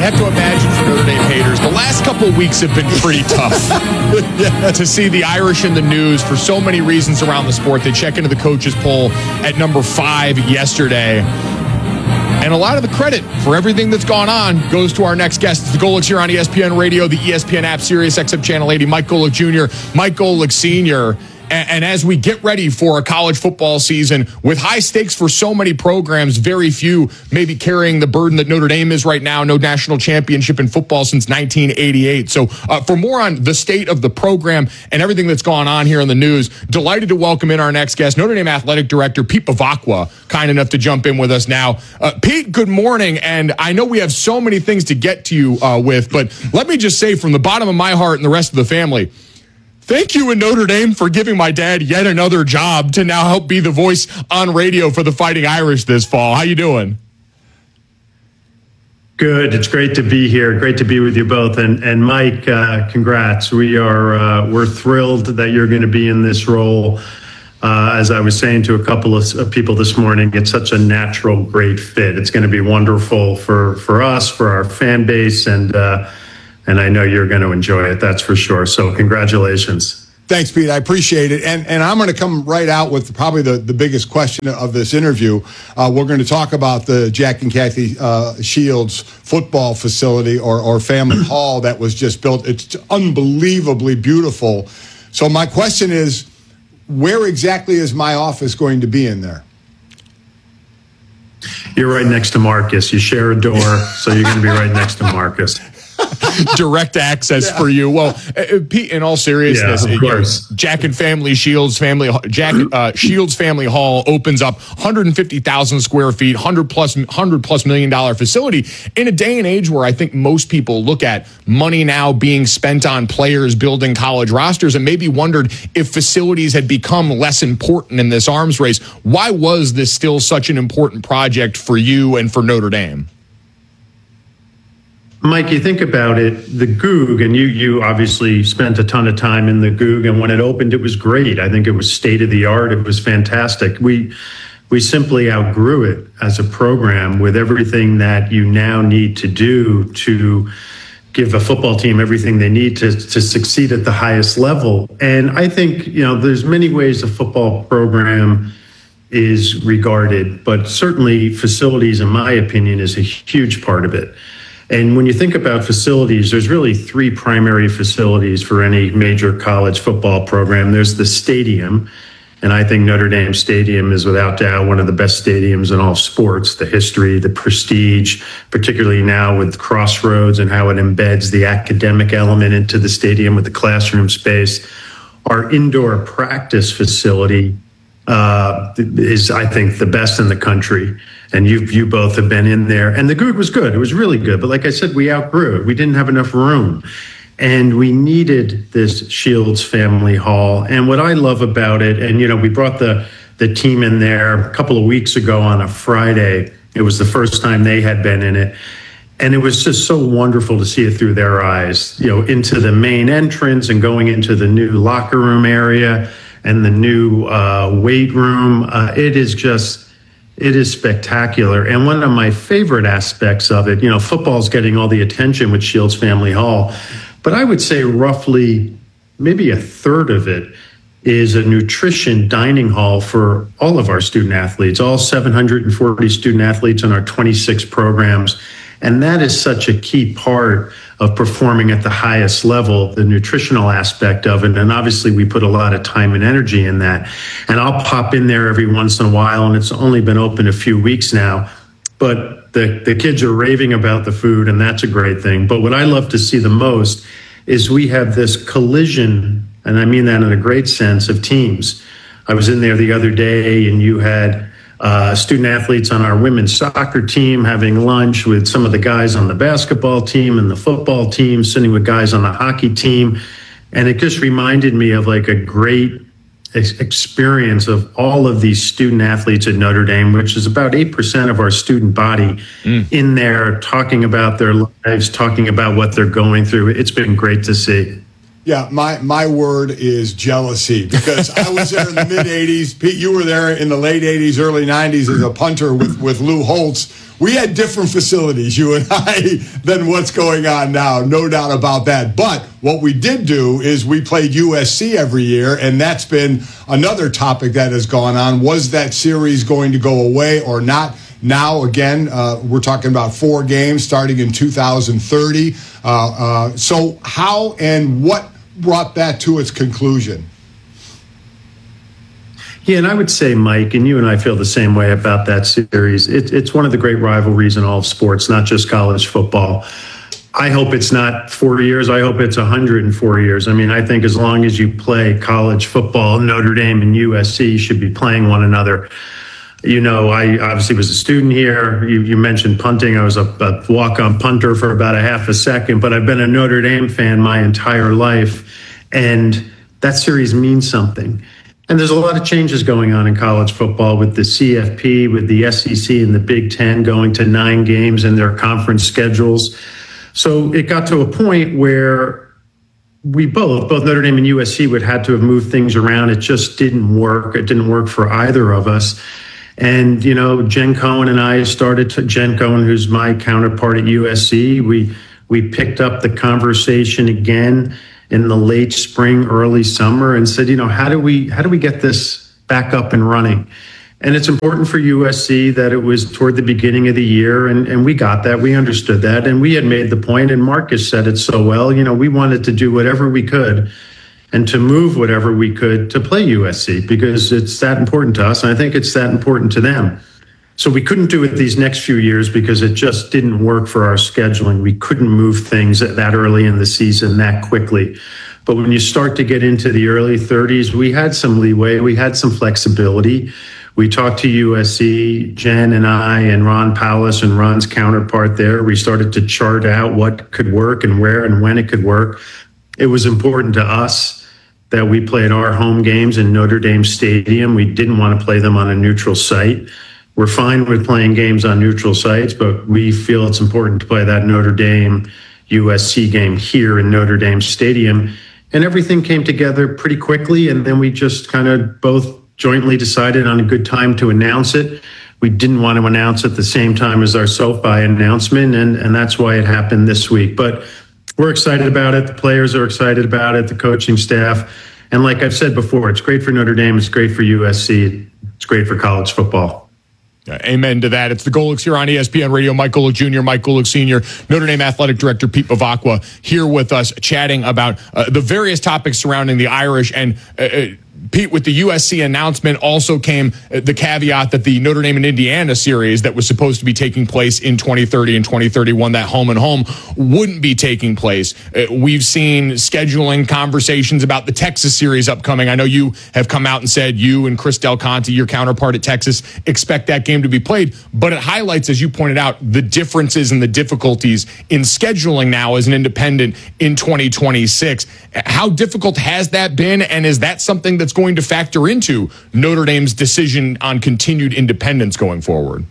have to imagine for Notre Dame haters, the last couple of weeks have been pretty tough to see the Irish in the news for so many reasons around the sport. They check into the coaches poll at number 5 yesterday. And a lot of the credit for everything that's gone on goes to our next guest. It's the Golics here on ESPN Radio, the ESPN app, Sirius XM Channel 80, Mike Golic Jr., Mike Golic Sr., and as we get ready for a college football season with high stakes for so many programs, very few maybe carrying the burden that Notre Dame is right now, no national championship in football since 1988. So for more on the state of the program and everything that's gone on here in the news, delighted to welcome in our next guest, Notre Dame Athletic Director Pete Bevacqua, kind enough to jump in with us now. Pete, good morning. And I know we have so many things to get to you with, but let me just say from the bottom of my heart and the rest of the family, thank you in Notre Dame for giving my dad yet another job to now help be the voice on radio for the Fighting Irish this fall. How you doing? Good. It's great to be here. Great to be with you both. And Mike, congrats. We're thrilled that you're going to be in this role. As I was saying to a couple of people this morning, it's such a natural, great fit. It's going to be wonderful for us, for our fan base, and I know you're going to enjoy it, that's for sure. So congratulations. Thanks, Pete. I appreciate it. And I'm going to come right out with probably the biggest question of this interview. We're going to talk about the Jack and Kathy Shields football facility or family hall that was just built. It's unbelievably beautiful. So my question is, where exactly is my office going to be in there? You're right next to Marcus. You share a door, so you're going to be right next to Marcus. Direct access for you. Well, Pete, in all seriousness, Jack and Shields Family Hall opens up 150,000 square feet, $100 plus million facility in a day and age where I think most people look at money now being spent on players building college rosters and maybe wondered if facilities had become less important in this arms race. Why was this still such an important project for you and for Notre Dame? Mike, you think about it, the Goog, and you obviously spent a ton of time in the Goog, and when it opened, it was great. I think it was state of the art. It was fantastic. We simply outgrew it as a program with everything that you now need to do to give a football team everything they need to succeed at the highest level. And I think, there's many ways a football program is regarded, but certainly facilities, in my opinion, is a huge part of it. And when you think about facilities, there's really 3 primary facilities for any major college football program. There's the stadium, and I think Notre Dame Stadium is without doubt one of the best stadiums in all sports. The history, the prestige, particularly now with Crossroads and how it embeds the academic element into the stadium with the classroom space. Our indoor practice facility is, I think, the best in the country. And you both have been in there. And the Goog was good. It was really good. But like I said, we outgrew it. We didn't have enough room. And we needed this Shields Family Hall. And what I love about it, and, we brought the team in there a couple of weeks ago on a Friday. It was the first time they had been in it. And it was just so wonderful to see it through their eyes, into the main entrance and going into the new locker room area and the new weight room. It is spectacular. And one of my favorite aspects of it, football's getting all the attention with Shields Family Hall, but I would say roughly maybe a third of it is a nutrition dining hall for all of our student athletes, all 740 student athletes in our 26 programs. And that is such a key part of performing at the highest level, the nutritional aspect of it. And obviously we put a lot of time and energy in that. And I'll pop in there every once in a while, and it's only been open a few weeks now. But the kids are raving about the food, and that's a great thing. But what I love to see the most is we have this collision, and I mean that in a great sense, of teams. I was in there the other day, and you had student athletes on our women's soccer team having lunch with some of the guys on the basketball team and the football team, sitting with guys on the hockey team. And it just reminded me of like a great experience of all of these student athletes at Notre Dame, which is about 8% of our student body in there, talking about their lives, talking about what they're going through. It's been great to see. Yeah, my word is jealousy, because I was there in the mid-'80s. Pete, you were there in the late 80s, early 90s as a punter with Lou Holtz. we had different facilities, you and I, than what's going on now. No doubt about that. But what we did do is we played USC every year, and that's been another topic that has gone on. Was that series going to go away or not? Now, again, we're talking about 4 games starting in 2030. So how and what brought that to its conclusion? Yeah, and I would say, Mike, and you and I feel the same way about that series. It's one of the great rivalries in all of sports, not just college football. I hope it's not 4 years. I hope it's 104 years. I mean, I think as long as you play college football, Notre Dame and USC should be playing one another. You know, I obviously was a student here. You mentioned punting. I was a walk-on punter for about a half a second, but I've been a Notre Dame fan my entire life, and that series means something. And there's a lot of changes going on in college football with the CFP, with the SEC and the Big Ten going to 9 games in their conference schedules. So it got to a point where we both Notre Dame and USC would have to have moved things around. It just didn't work. It didn't work for either of us. And, you know, Jen Cohen and I Jen Cohen, who's my counterpart at USC, we picked up the conversation again in the late spring, early summer, and said, you know, how do we get this back up and running? And it's important for USC that it was toward the beginning of the year, and we got that, we understood that, and we had made the point, and Marcus said it so well, you know, we wanted to do whatever we could and to move whatever we could to play USC because it's that important to us, and I think it's that important to them. So we couldn't do it these next few years because it just didn't work for our scheduling. We couldn't move things that early in the season that quickly. But when you start to get into the early 30s, we had some leeway. We had some flexibility. We talked to USC, Jen and I, and Ron Powless and Ron's counterpart there. We started to chart out what could work and where and when it could work. It was important to us that we played our home games in Notre Dame Stadium. We didn't want to play them on a neutral site. We're fine with playing games on neutral sites, but we feel it's important to play that Notre Dame USC game here in Notre Dame Stadium. And everything came together pretty quickly, and then we just kind of both jointly decided on a good time to announce it. We didn't want to announce at the same time as our SoFi announcement, and that's why it happened this week. But we're excited about it. The players are excited about it, the coaching staff. And like I've said before, it's great for Notre Dame. It's great for USC. It's great for college football. Amen to that. It's the Golics here on ESPN Radio. Mike Golic Jr., Mike Golic Sr., Notre Dame Athletic Director Pete Bevacqua here with us chatting about the various topics surrounding the Irish. And Pete, with the USC announcement also came the caveat that the Notre Dame and Indiana series that was supposed to be taking place in 2030 and 2031, that home and home, wouldn't be taking place. We've seen scheduling conversations about the Texas series upcoming. I know you have come out and said you and Chris Del Conte, your counterpart at Texas, expect that game to be played. But it highlights, as you pointed out, the differences and the difficulties in scheduling now as an independent in 2026. How difficult has that been? And is that something that's going to factor into Notre Dame's decision on continued independence going forward?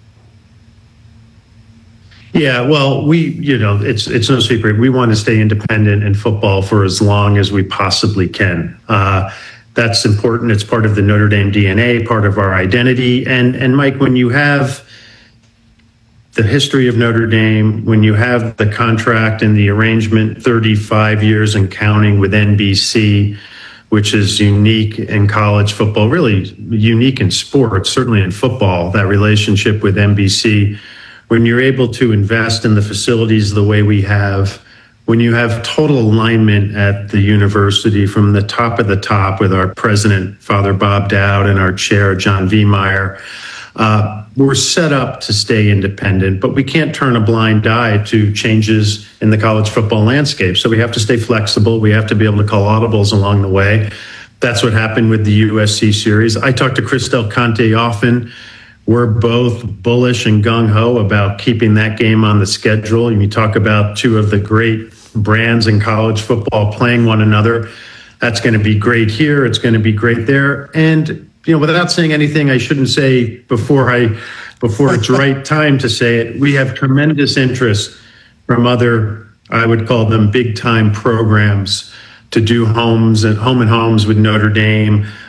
Yeah, well, it's no secret. We want to stay independent in football for as long as we possibly can. That's important. It's part of the Notre Dame DNA, part of our identity. And Mike, when you have the history of Notre Dame, when you have the contract and the arrangement, 35 years and counting with NBC, which is unique in college football, really unique in sports, certainly in football, that relationship with NBC. When you're able to invest in the facilities the way we have, when you have total alignment at the university from the top of the top with our president, Father Bob Dowd, and our chair, John Viemeyer, we're set up to stay independent, but we can't turn a blind eye to changes in the college football landscape. So we have to stay flexible. We have to be able to call audibles along the way. That's what happened with the USC series. I talk to Chris Del Conte often. We're both bullish and gung-ho about keeping that game on the schedule. And you talk about two of the great brands in college football playing one another. That's going to be great here. It's going to be great there. And without saying anything I shouldn't say before it's right time to say it, we have tremendous interest from other, I would call them big time programs, to do home and homes with Notre Dame.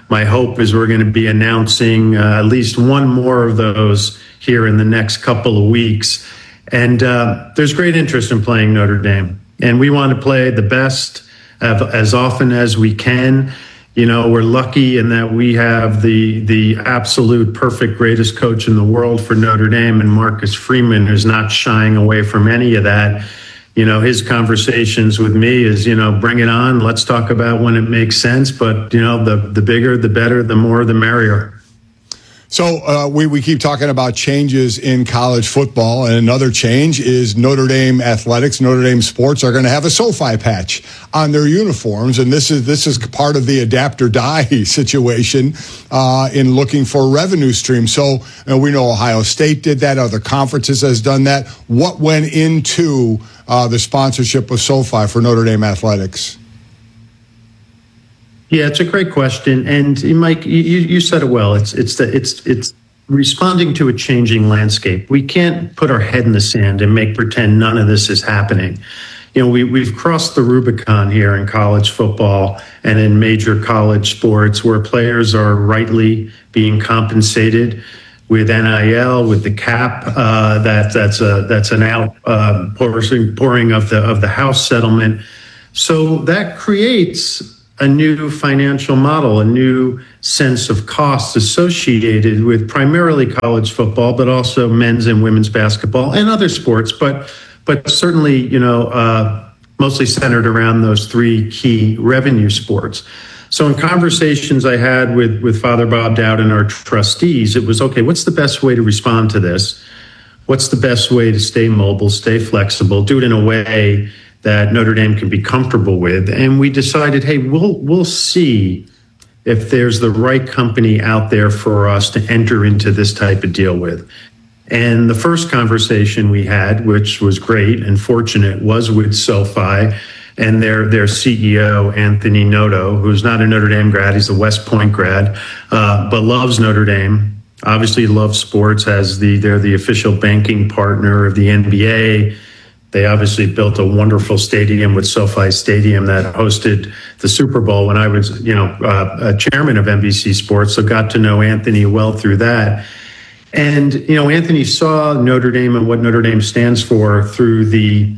my hope is we're going to be announcing at least one more of those here in the next couple of weeks. And there's great interest in playing Notre Dame. And we want to play the best as often as we can. You know, we're lucky in that we have the absolute perfect greatest coach in the world for Notre Dame, and Marcus Freeman, who's not shying away from any of that. You know, his conversations with me is, you know, bring it on. Let's talk about when it makes sense. But, you know, the bigger, the better, the more, the merrier. So we keep talking about changes in college football, and another change is Notre Dame athletics. Notre Dame sports are going to have a SoFi patch on their uniforms, and this is part of the adapt or die situation in looking for revenue streams. So we know Ohio State did that; other conferences has done that. What went into the sponsorship of SoFi for Notre Dame athletics? Yeah, it's a great question, and Mike, you said it well. It's responding to a changing landscape. We can't put our head in the sand and make pretend none of this is happening. You know, we've crossed the Rubicon here in college football and in major college sports, where players are rightly being compensated with NIL, with the cap. That's an outpouring of the House settlement. So that creates a new financial model, a new sense of costs associated with primarily college football, but also men's and women's basketball and other sports, but certainly, you know, mostly centered around those three key revenue sports. So in conversations I had with Father Bob Dowd and our trustees, it was, okay, what's the best way to respond to this? What's the best way to stay mobile, stay flexible, do it in a way that Notre Dame can be comfortable with? And we decided, hey, we'll see if there's the right company out there for us to enter into this type of deal with. And the first conversation we had, which was great and fortunate, was with SoFi and their CEO, Anthony Noto, who's not a Notre Dame grad, he's a West Point grad, but loves Notre Dame, obviously loves sports, they're the official banking partner of the NBA. They obviously built a wonderful stadium with SoFi Stadium that hosted the Super Bowl when I was, a chairman of NBC Sports, so got to know Anthony well through that. And, you know, Anthony saw Notre Dame and what Notre Dame stands for through the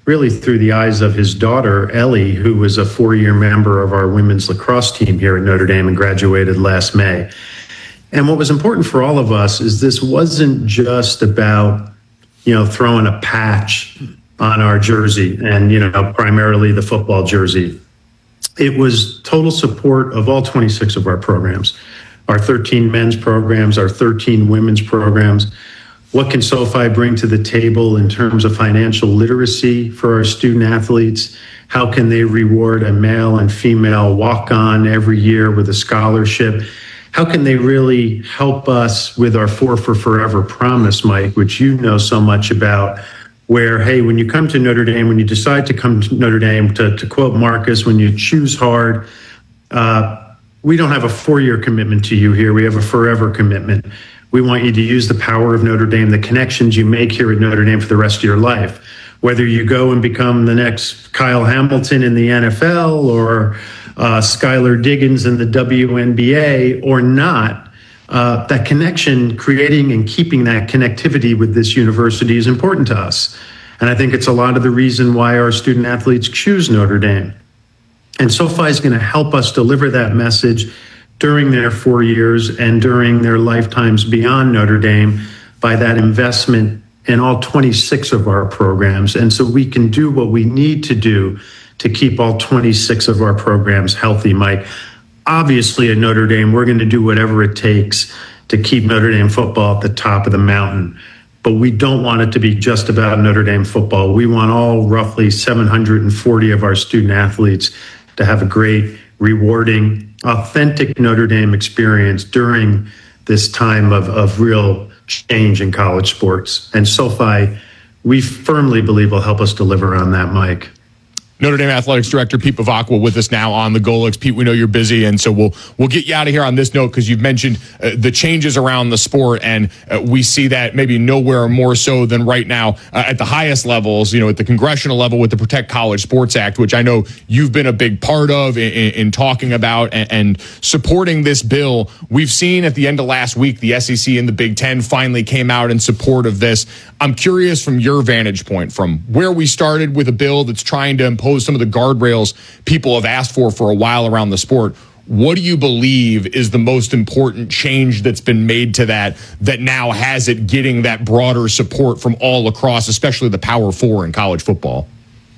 eyes of his daughter, Ellie, who was a 4-year member of our women's lacrosse team here at Notre Dame and graduated last May. And what was important for all of us is this wasn't just about, you know, throwing a patch on our jersey and, you know, primarily the football jersey. It was total support of all 26 of our programs, our 13 men's programs, our 13 women's programs. What can SoFi bring to the table in terms of financial literacy for our student athletes? How can they reward a male and female walk-on every year with a scholarship? How can they really help us with our 4 for Forever promise, Mike, which you know so much about, where, hey, when you come to Notre Dame, when you decide to come to Notre Dame, to quote Marcus, when you choose hard, we don't have a 4-year commitment to you here. We have a forever commitment. We want you to use the power of Notre Dame, the connections you make here at Notre Dame for the rest of your life. Whether you go and become the next Kyle Hamilton in the NFL or Skylar Diggins in the WNBA or not, that connection, creating and keeping that connectivity with this university is important to us. And I think it's a lot of the reason why our student athletes choose Notre Dame. And SoFi is going to help us deliver that message during their 4 years and during their lifetimes beyond Notre Dame by that investment in all 26 of our programs. And so we can do what we need to do to keep all 26 of our programs healthy, Mike. Obviously, at Notre Dame, we're going to do whatever it takes to keep Notre Dame football at the top of the mountain. But we don't want it to be just about Notre Dame football. We want all roughly 740 of our student athletes to have a great, rewarding, authentic Notre Dame experience during this time of real change in college sports. And SoFi, we firmly believe, will help us deliver on that, Mike. Notre Dame Athletics Director Pete Bavacqua with us now on the Golix. Pete, we know you're busy, and so we'll get you out of here on this note because you've mentioned the changes around the sport, and we see that maybe nowhere more so than right now at the highest levels, at the congressional level with the Protect College Sports Act, which I know you've been a big part of in talking about and supporting this bill. We've seen at the end of last week, the SEC and the Big Ten finally came out in support of this. I'm curious from your vantage point, from where we started with a bill that's trying to impose some of the guardrails people have asked for a while around the sport. What do you believe is the most important change that's been made to that now has it getting that broader support from all across, especially the Power Four in college football?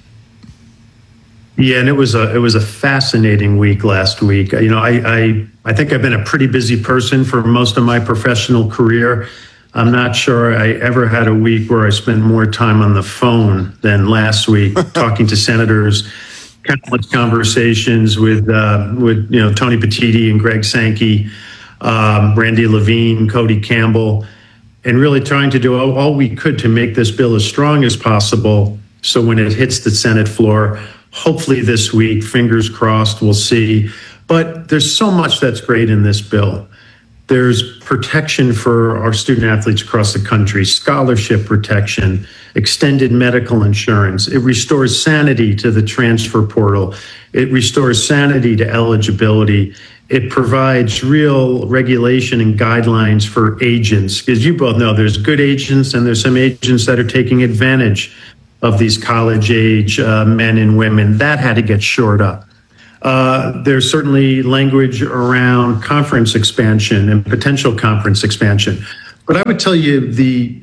Yeah, and it was a fascinating week last week. I think I've been a pretty busy person for most of my professional career. I'm not sure I ever had a week where I spent more time on the phone than last week talking to senators, countless conversations with Tony Petitti and Greg Sankey, Randy Levine, Cody Campbell, and really trying to do all we could to make this bill as strong as possible. So when it hits the Senate floor, hopefully this week, fingers crossed, we'll see. But there's so much that's great in this bill. There's protection for our student athletes across the country, scholarship protection, extended medical insurance. It restores sanity to the transfer portal. It restores sanity to eligibility. It provides real regulation and guidelines for agents. Because you both know there's good agents and there's some agents that are taking advantage of these college age men and women. That had to get shored up. There's certainly language around conference expansion and potential conference expansion. But I would tell you the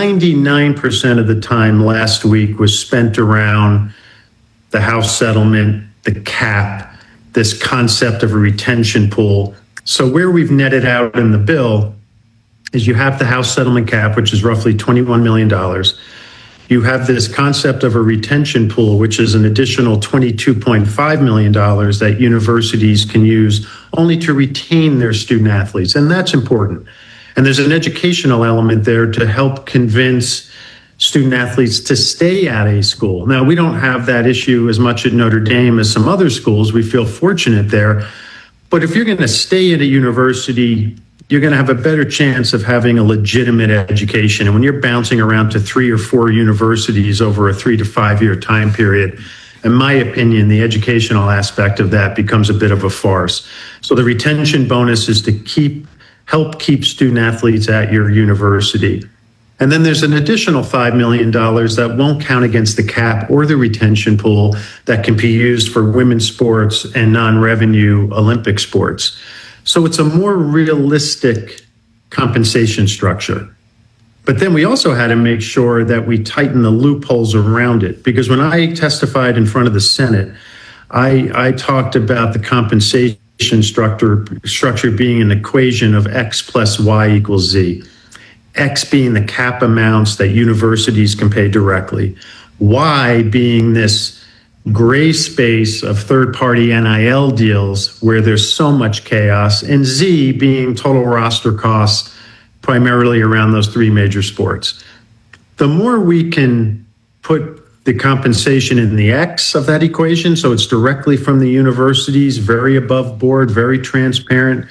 99% of the time last week was spent around the House settlement, the cap, this concept of a retention pool. So where we've netted out in the bill is you have the House settlement cap, which is roughly $21 million. You have this concept of a retention pool, which is an additional $22.5 million that universities can use only to retain their student athletes. And that's important. And there's an educational element there to help convince student athletes to stay at a school. Now, we don't have that issue as much at Notre Dame as some other schools. We feel fortunate there. But if you're going to stay at a university, you're going to have a better chance of having a legitimate education. And when you're bouncing around to 3 or 4 universities over a 3 to 5 year time period, in my opinion, the educational aspect of that becomes a bit of a farce. So the retention bonus is to help keep student athletes at your university. And then there's an additional $5 million that won't count against the cap or the retention pool that can be used for women's sports and non-revenue Olympic sports. So it's a more realistic compensation structure. But then we also had to make sure that we tighten the loopholes around it. Because when I testified in front of the Senate, I talked about the compensation structure being an equation of X plus Y equals Z. X being the cap amounts that universities can pay directly. Y being this gray space of third-party NIL deals where there's so much chaos, and Z being total roster costs primarily around those 3 major sports. The more we can put the compensation in the X of that equation, so it's directly from the universities, very above board, very transparent,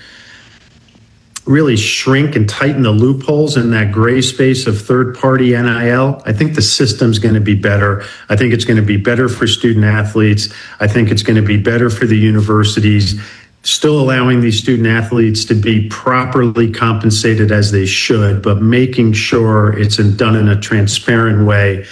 really shrink and tighten the loopholes in that gray space of third-party NIL, I think the system's going to be better. I think it's going to be better for student athletes. I think it's going to be better for the universities, still allowing these student athletes to be properly compensated as they should, but making sure it's done in a transparent way.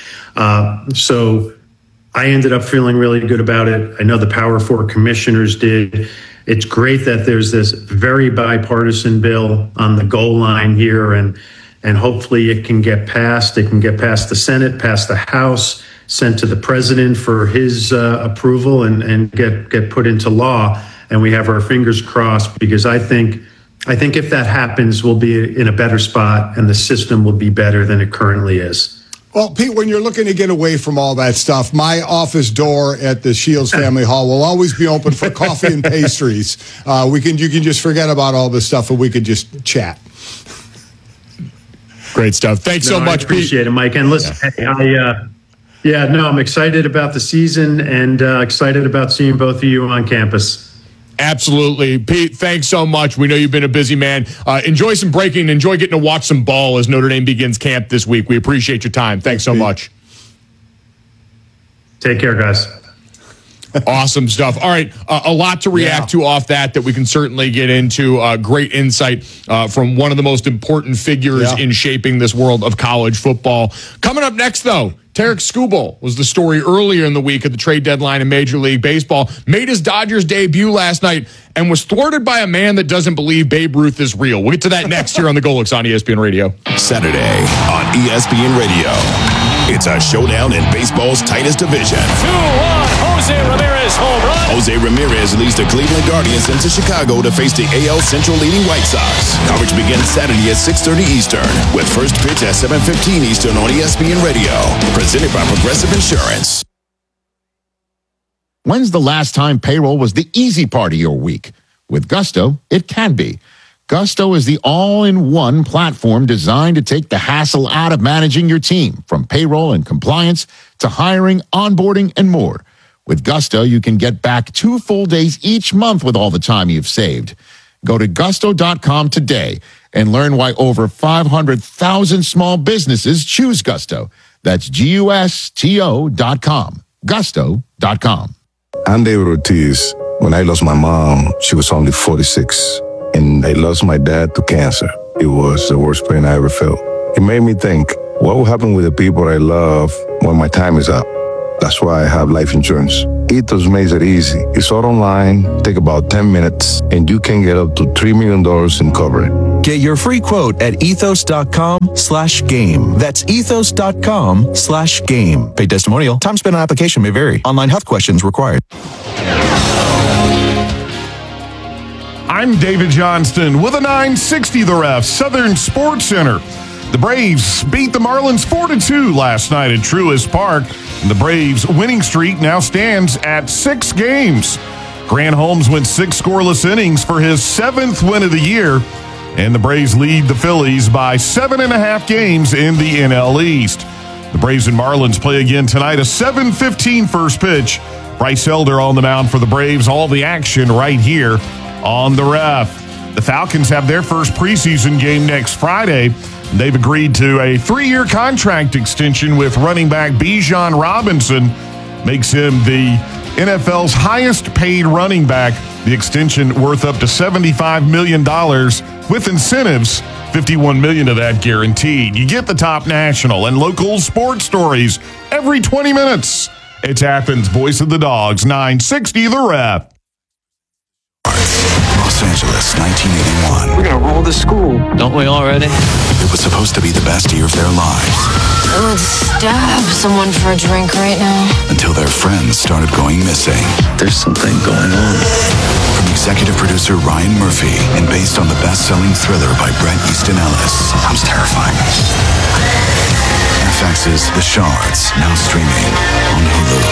So I ended up feeling really good about it. I know the Power Four commissioners did. It's great that there's this very bipartisan bill on the goal line here, and hopefully it can get passed. It can get past the Senate, past the House, sent to the president for his approval, and get put into law. And we have our fingers crossed, because I think if that happens, we'll be in a better spot, and the system will be better than it currently is. Well, Pete, when you're looking to get away from all that stuff, my office door at the Shields Family Hall will always be open for coffee and pastries. You can just forget about all this stuff, and we could just chat. Great stuff. Thanks so much, Pete. I appreciate it, Mike. And listen, Yeah, no, I'm excited about the season and excited about seeing both of you on campus. Absolutely. Pete, thanks so much. We know you've been a busy man. Enjoy some breaking. Enjoy getting to watch some ball as Notre Dame begins camp this week. We appreciate your time. Thanks so much. Take care, guys. Awesome stuff. All right, a lot to react to off that we can certainly get into. Great insight from one of the most important figures in shaping this world of college football. Coming up next, though, Tarek Skubal was the story earlier in the week at the trade deadline in Major League Baseball, made his Dodgers debut last night, and was thwarted by a man that doesn't believe Babe Ruth is real. We'll get to that next here on the Golix on ESPN Radio. Saturday on ESPN Radio. It's a showdown in baseball's tightest division. 2-1, Jose Ramirez home run. Jose Ramirez leads the Cleveland Guardians into Chicago to face the AL Central leading White Sox. Coverage begins Saturday at 6:30 Eastern with first pitch at 7:15 Eastern on ESPN Radio. Presented by Progressive Insurance. When's the last time payroll was the easy part of your week? With Gusto, it can be. Gusto is the all-in-one platform designed to take the hassle out of managing your team, from payroll and compliance to hiring, onboarding, and more. With Gusto, you can get back 2 full days each month with all the time you've saved. Go to gusto.com today and learn why over 500,000 small businesses choose Gusto. That's GUSTO.com. Gusto.com. I'm David Ortiz. When I lost my mom, she was only 46. And I lost my dad to cancer. It was the worst pain I ever felt. It made me think, what will happen with the people I love when my time is up? That's why I have life insurance. Ethos makes it easy. It's all online, take about 10 minutes, and you can get up to $3 million in coverage. Get your free quote at ethos.com/game. That's ethos.com/game. Paid testimonial. Time spent on application may vary. Online health questions required. I'm David Johnston with a 960 The Ref, Southern Sports Center. The Braves beat the Marlins 4-2 last night at Truist Park. And the Braves' winning streak now stands at 6 games. Grant Holmes went 6 scoreless innings for his 7th win of the year. And the Braves lead the Phillies by 7.5 games in the NL East. The Braves and Marlins play again tonight, a 7:15 first pitch. Bryce Elder on the mound for the Braves. All the action right here on the Ref. The Falcons have their first preseason game next Friday. They've agreed to a 3-year contract extension with running back Bijan Robinson. Makes him the NFL's highest paid running back. The extension worth up to $75 million with incentives, $51 million of that guaranteed. You get the top national and local sports stories every 20 minutes. It's Athens' voice of the Dogs, 960 The Ref. Los Angeles, 1981. We're going to roll the school. Don't we already? It was supposed to be the best year of their lives. I would stab someone for a drink right now. Until their friends started going missing. There's something going on. From executive producer Ryan Murphy and based on the best-selling thriller by Bret Easton Ellis. Sounds terrifying. FX's The Shards, now streaming on Hulu.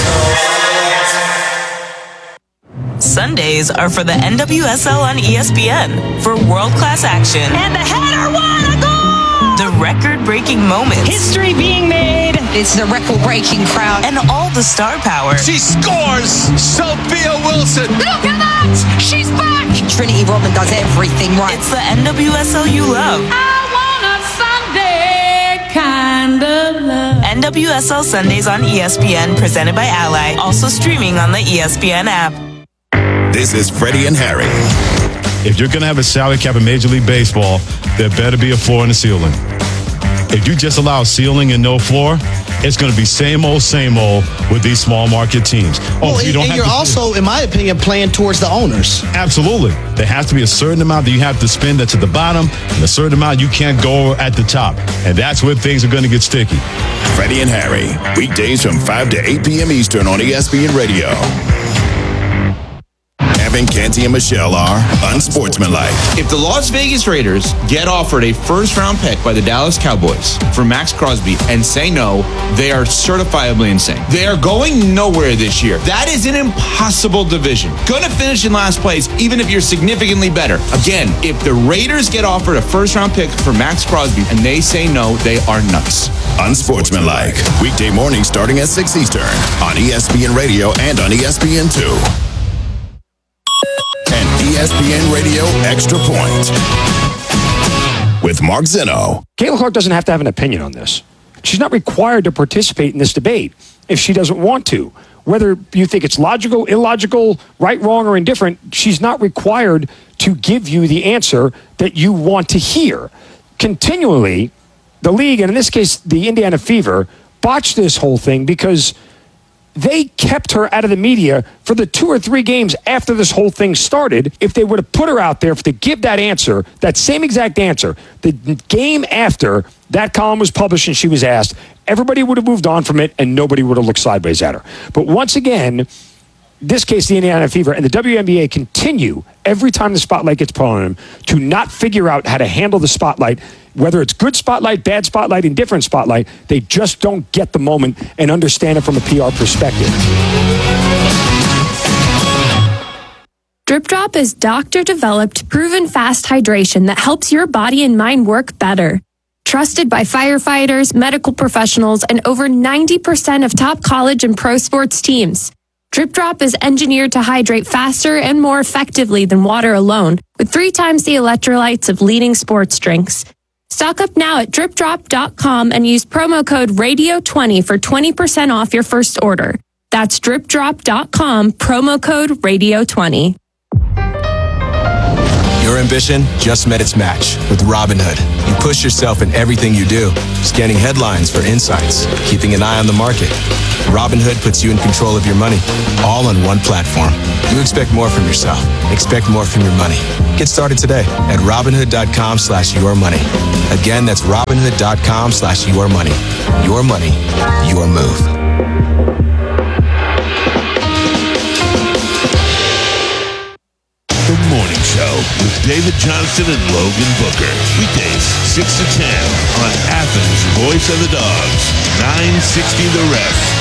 Sundays are for the NWSL on ESPN for world-class action. And the header won a goal! The record-breaking moments. History being made. It's the record-breaking crowd. And all the star power. She scores! Sophia Wilson! Look at that! She's back! Trinity Rodman does everything right. It's the NWSL you love. I want a Sunday kind of love. NWSL Sundays on ESPN, presented by Ally. Also streaming on the ESPN app. This is Freddie and Harry. If you're going to have a salary cap in Major League Baseball, there better be a floor and a ceiling. If you just allow ceiling and no floor, it's going to be same old with these small market teams. You're also, in my opinion, playing towards the owners. Absolutely. There has to be a certain amount that you have to spend that's at the bottom and a certain amount you can't go at the top. And that's where things are going to get sticky. Freddie and Harry, weekdays from 5 to 8 p.m. Eastern on ESPN Radio. Evan, Canty, and Michelle are unsportsmanlike. If the Las Vegas Raiders get offered a first-round pick by the Dallas Cowboys for Max Crosby and say no, they are certifiably insane. They are going nowhere this year. That is an impossible division. Going to finish in last place, even if you're significantly better. Again, if the Raiders get offered a first-round pick for Max Crosby and they say no, they are nuts. Unsportsmanlike. Weekday mornings starting at 6 Eastern on ESPN Radio and on ESPN2. And ESPN Radio Extra Point with Mark Zinno. Caitlin Clark doesn't have to have an opinion on this. She's not required to participate in this debate if she doesn't want to. Whether you think it's logical, illogical, right, wrong, or indifferent, she's not required to give you the answer that you want to hear. Continually, the league, and in this case, the Indiana Fever, botched this whole thing because they kept her out of the media for the 2 or 3 games after this whole thing started. If they would have put her out there to give that answer, that same exact answer, the game after that column was published and she was asked, everybody would have moved on from it and nobody would have looked sideways at her. But once again, this case, the Indiana Fever and the WNBA continue, every time the spotlight gets put on them, to not figure out how to handle the spotlight, whether it's good spotlight, bad spotlight, indifferent spotlight. They just don't get the moment and understand it from a PR perspective. Drip Drop is doctor-developed, proven fast hydration that helps your body and mind work better. Trusted by firefighters, medical professionals, and over 90% of top college and pro sports teams. Drip Drop is engineered to hydrate faster and more effectively than water alone, with 3 times the electrolytes of leading sports drinks. Stock up now at dripdrop.com and use promo code RADIO20 for 20% off your first order. That's dripdrop.com, promo code RADIO20. Your ambition just met its match with Robinhood. You push yourself in everything you do, scanning headlines for insights, keeping an eye on the market. Robinhood puts you in control of your money, all on one platform. You expect more from yourself. Expect more from your money. Get started today at Robinhood.com/yourmoney. Again, that's Robinhood.com/yourmoney. Your money, your move. The Morning Show with David Johnston and Logan Booker. Weekdays, 6 to 10 on Athens' Voice of the Dogs, 960 The Ref.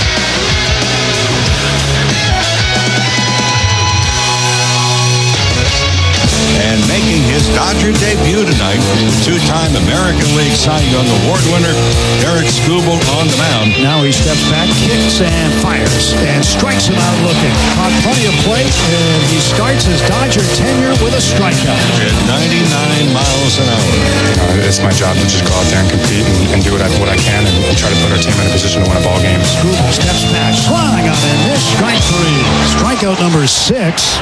And making his Dodger debut tonight, two-time American League Cy Young Award winner, Derek Skubal on the mound. Now he steps back, kicks, and fires, and strikes him out looking. Caught plenty of plate, and he starts his Dodger tenure with a strikeout. At 99 miles an hour. It's my job to just go out there and compete and do what I can and try to put our team in a position to win a ball game. Skubal steps back, swung on in this strike 3. Strikeout number 6.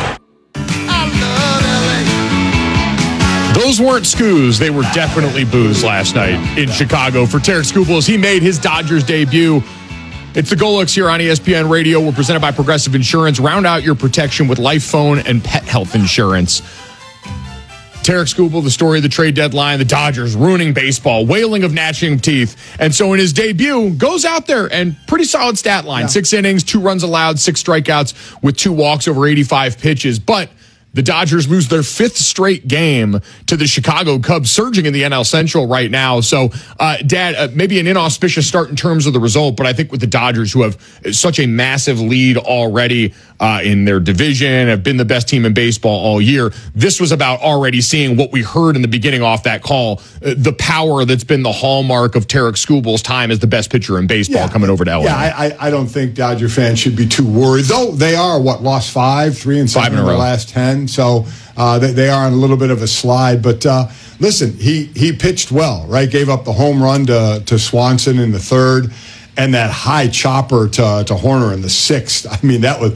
Those weren't scoos. They were definitely boos last night in Chicago for Tarik Skubal as he made his Dodgers debut. It's the Golux here on ESPN Radio. We're presented by Progressive Insurance. Round out your protection with life, phone, and pet health insurance. Tarik Skubal, the story of the trade deadline, the Dodgers ruining baseball, wailing of gnashing of teeth. And so in his debut, goes out there and pretty solid stat line. 6 innings, 2 runs allowed, 6 strikeouts with 2 walks over 85 pitches. But the Dodgers lose their 5th straight game to the Chicago Cubs, surging in the NL Central right now. So, Dad, maybe an inauspicious start in terms of the result, but I think with the Dodgers, who have such a massive lead already in their division, have been the best team in baseball all year, this was about already seeing what we heard in the beginning off that call, the power that's been the hallmark of Tarik Skubal's time as the best pitcher in baseball coming over to LA. Yeah, I don't think Dodger fans should be too worried, though they are, lost 5, 3 and 7 in the last 10. So they are on a little bit of a slide. But listen, he pitched well, right? Gave up the home run to Swanson in the 3rd, and that high chopper to Horner in the 6th. I mean, that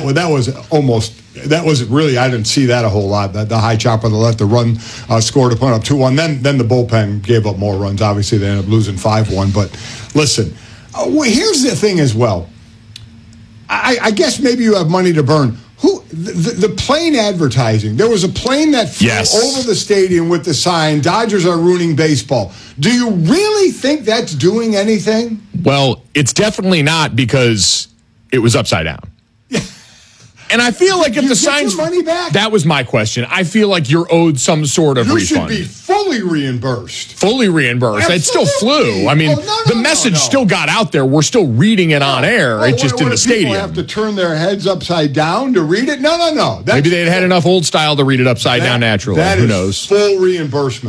was really, I didn't see that a whole lot. The high chopper that let the run score to put up 2-1. Then the bullpen gave up more runs. Obviously, they ended up losing 5-1. But listen, here's the thing as well. I guess maybe you have money to burn. The plane advertising. There was a plane that flew over the stadium with the sign, Dodgers are ruining baseball. Do you really think that's doing anything? Well, it's definitely not, because it was upside down. And I feel like if the signs, money back? That was my question. I feel like you're owed some sort of refund. You should be fully reimbursed. Fully reimbursed. Absolutely. It still flew. I mean, the message still got out there. We're still reading it on air. It's just in the stadium. People have to turn their heads upside down to read it? No. Maybe they had enough old style to read it upside down naturally. Who knows? Full reimbursement.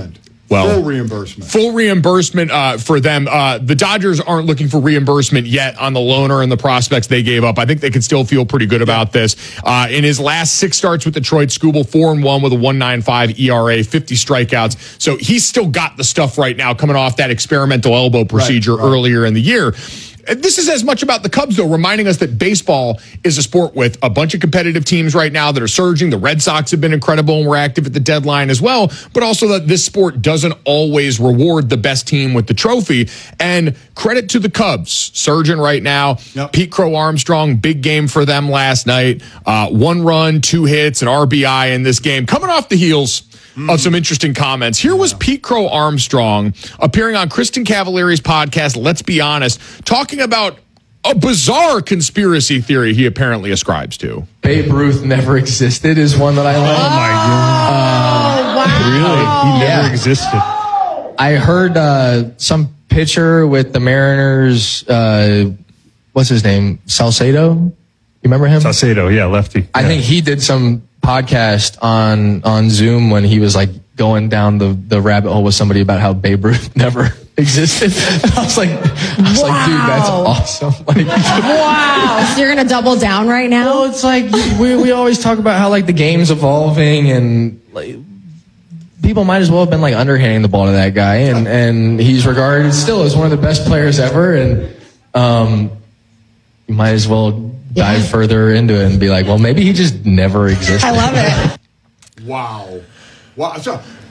Well, full reimbursement for them. The Dodgers aren't looking for reimbursement yet on the loaner and the prospects they gave up. I think they can still feel pretty good about this. In his last 6 starts with Detroit, Skubal 4-1 with a 1.95 ERA, 50 strikeouts. So he's still got the stuff right now coming off that experimental elbow procedure earlier in the year. This is as much about the Cubs, though, reminding us that baseball is a sport with a bunch of competitive teams right now that are surging. The Red Sox have been incredible and were active at the deadline as well, but also that this sport doesn't always reward the best team with the trophy. And credit to the Cubs, surging right now. Yep. Pete Crow Armstrong, big game for them last night. 1 run, 2 hits, an RBI in this game. Coming off the heels of some interesting comments. Here was Pete Crow Armstrong appearing on Kristen Cavallari's podcast, Let's Be Honest, talking about a bizarre conspiracy theory he apparently ascribes to. Babe Ruth never existed is one that I like. Oh, my God. Really? He never existed. I heard some pitcher with the Mariners, what's his name? Salcedo? You remember him? Salcedo, yeah, lefty. I think he did some podcast on Zoom when he was like going down the rabbit hole with somebody about how Babe Ruth never existed. And I was like, dude, that's awesome. Like, wow. So you're going to double down right now? Well, it's like we always talk about how like the game's evolving and like people might as well have been like underhanding the ball to that guy, and he's regarded still as one of the best players ever, and you might as well dive further into it and be like, well, maybe he just never existed. I love it. Wow. So,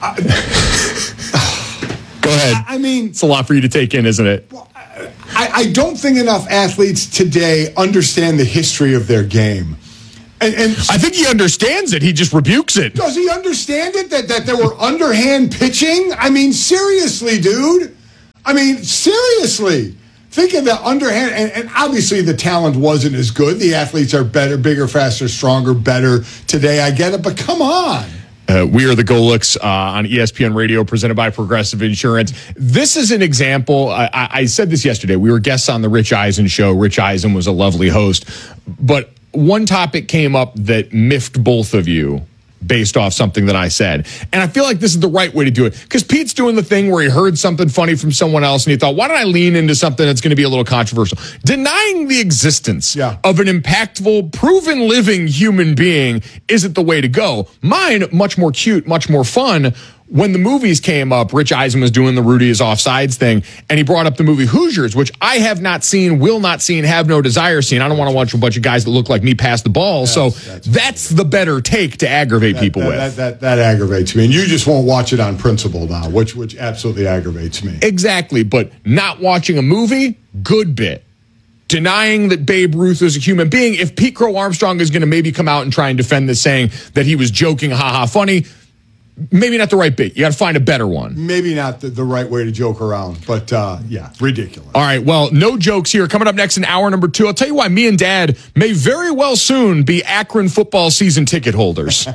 go ahead. I mean, it's a lot for you to take in, isn't it? I don't think enough athletes today understand the history of their game. And I think he understands it. He just rebukes it. Does he understand it? That there were underhand pitching? I mean, seriously, dude. I mean, seriously. Think of the underhand, and obviously the talent wasn't as good. The athletes are better, bigger, faster, stronger, better today. I get it, but come on. We are the Golics on ESPN Radio, presented by Progressive Insurance. This is an example. I said this yesterday. We were guests on the Rich Eisen show. Rich Eisen was a lovely host. But one topic came up that miffed both of you based off something that I said. And I feel like this is the right way to do it. Because Pete's doing the thing where he heard something funny from someone else and he thought, why don't I lean into something that's going to be a little controversial? Denying the existence of an impactful, proven living human being isn't the way to go. Mine, much more cute, much more fun. When the movies came up, Rich Eisen was doing the Rudy is Offsides thing, and he brought up the movie Hoosiers, which I have not seen, will not see, and have no desire seeing. I don't want to watch a bunch of guys that look like me pass the ball. That's the better take to aggravate people with. That aggravates me. And you just won't watch it on principle now, which absolutely aggravates me. Exactly. But not watching a movie, good bit. Denying that Babe Ruth is a human being. If Pete Crow Armstrong is going to maybe come out and try and defend this, saying that he was joking, haha, funny, maybe not the right bit. You got to find a better one. Maybe not the right way to joke around, but yeah, ridiculous. All right, well, no jokes here. Coming up next in hour number 2, I'll tell you why me and Dad may very well soon be Akron football season ticket holders.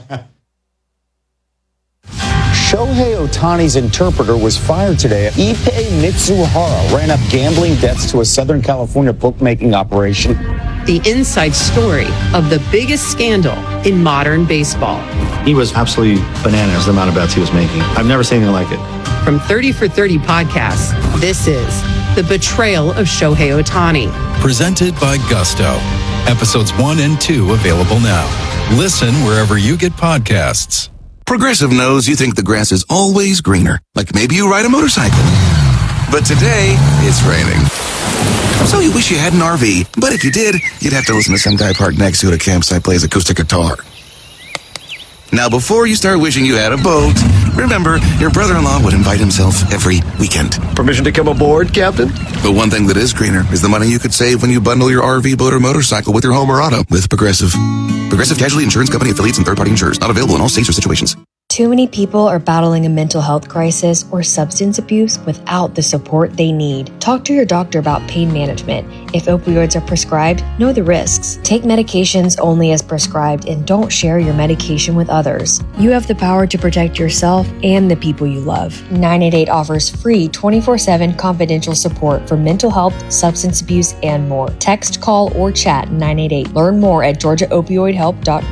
Shohei Ohtani's interpreter was fired today. Ippei Mitsuhara ran up gambling debts to a Southern California bookmaking operation. The inside story of the biggest scandal in modern baseball. He was absolutely bananas, the amount of bets he was making. I've never seen anything like it. From 30 for 30 podcasts, this is The Betrayal of Shohei Ohtani. Presented by Gusto. Episodes 1 and 2 available now. Listen wherever you get podcasts. Progressive knows you think the grass is always greener. Like maybe you ride a motorcycle. But today, it's raining. So you wish you had an RV. But if you did, you'd have to listen to some guy parked next to it at a campsite plays acoustic guitar. Now, before you start wishing you had a boat, remember, your brother-in-law would invite himself every weekend. Permission to come aboard, Captain? But one thing that is greener is the money you could save when you bundle your RV, boat, or motorcycle with your home or auto with Progressive. Progressive Casualty Insurance Company affiliates and third-party insurers. Not available in all states or situations. Too many people are battling a mental health crisis or substance abuse without the support they need. Talk to your doctor about pain management. If opioids are prescribed, know the risks. Take medications only as prescribed and don't share your medication with others. You have the power to protect yourself and the people you love. 988 offers free 24/7 confidential support for mental health, substance abuse, and more. Text, call, or chat 988. Learn more at georgiaopioidhelp.org.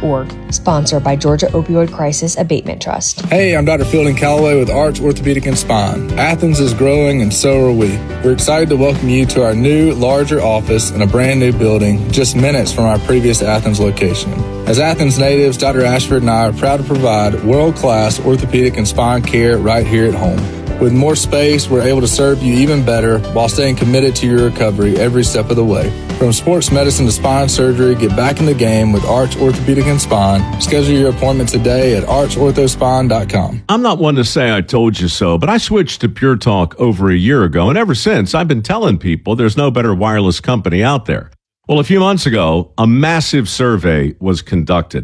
Sponsored by Georgia Opioid Crisis Abatement Trust. Hey, I'm Dr. Fielding Calloway with Arch Orthopedic and Spine. Athens is growing and so are we. We're excited to welcome you to our new, larger office in a brand new building just minutes from our previous Athens location. As Athens natives, Dr. Ashford and I are proud to provide world-class orthopedic and spine care right here at home. With more space, we're able to serve you even better while staying committed to your recovery every step of the way. From sports medicine to spine surgery, get back in the game with Arch Orthopedic and Spine. Schedule your appointment today at archorthospine.com. I'm not one to say I told you so, but I switched to Pure Talk over a year ago, and ever since, I've been telling people there's no better wireless company out there. Well, a few months ago, a massive survey was conducted.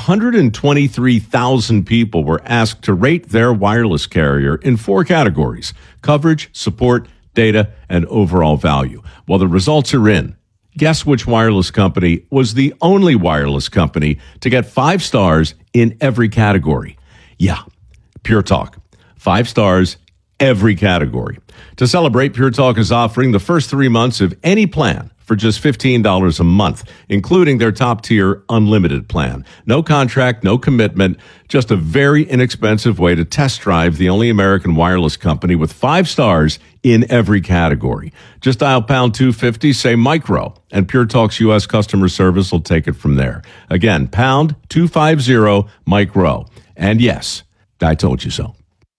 123,000 people were asked to rate their wireless carrier in 4 categories: coverage, support, data, and overall value. Well, the results are in. Guess which wireless company was the only wireless company to get 5 stars in every category? Yeah, Pure Talk. 5 stars, every category. To celebrate, Pure Talk is offering the first 3 months of any plan for just $15 a month, including their top-tier unlimited plan. No contract, no commitment, just a very inexpensive way to test drive the only American wireless company with 5 stars in every category. Just dial pound 250, say micro, and Pure Talk's U.S. customer service will take it from there. Again, pound 250 micro. And yes, I told you so.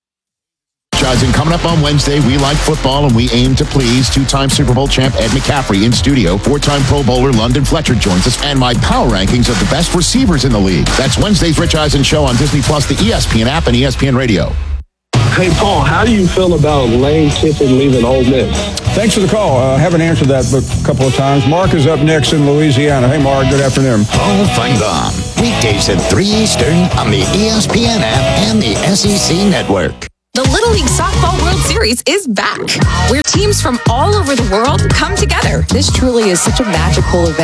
Coming up on Wednesday, we like football and we aim to please. 2-time Super Bowl champ Ed McCaffrey in studio. 4-time Pro Bowler London Fletcher joins us. And my power rankings of the best receivers in the league. That's Wednesday's Rich Eisen Show on Disney+, the ESPN app, and ESPN Radio. Hey, Paul, how do you feel about Lane Kiffin leaving Ole Miss? Thanks for the call. I haven't answered that a couple of times. Mark is up next in Louisiana. Hey, Mark, good afternoon. Paul Feinbaum, weekdays at 3 Eastern on the ESPN app and the SEC Network. The Little League Softball World Series is back, where teams from all over the world come together. This truly is such a magical event.